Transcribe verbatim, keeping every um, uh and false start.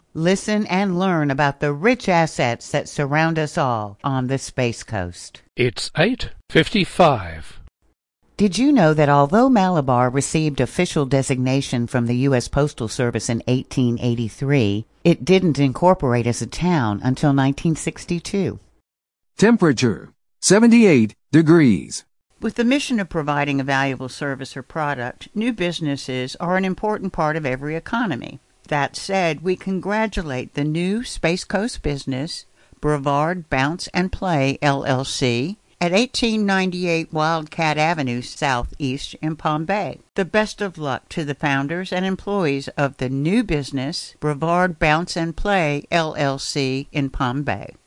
Listen and learn about the rich assets that surround us all on the Space Coast. It's eight fifty-five. Did you know that although Malabar received official designation from the U S Postal Service in eighteen eighty-three, it didn't incorporate as a town until nineteen sixty-two? Temperature, seventy-eight degrees. With the mission of providing a valuable service or product, new businesses are an important part of every economy. That said, we congratulate the new Space Coast business, Brevard Bounce and Play, L L C, at eighteen ninety-eight Wildcat Avenue Southeast in Palm Bay. The best of luck to the founders and employees of the new business, Brevard Bounce and Play, L L C, in Palm Bay.